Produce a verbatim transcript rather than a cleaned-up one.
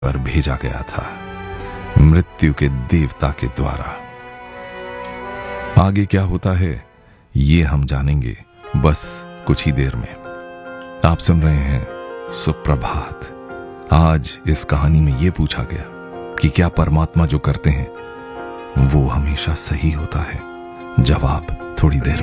पर भेजा गया था मृत्यु के देवता के द्वारा। आगे क्या होता है ये हम जानेंगे बस कुछ ही देर में। आप सुन रहे हैं सुप्रभात। आज इस कहानी में यह पूछा गया कि क्या परमात्मा जो करते हैं वो हमेशा सही होता है? जवाब थोड़ी देर में।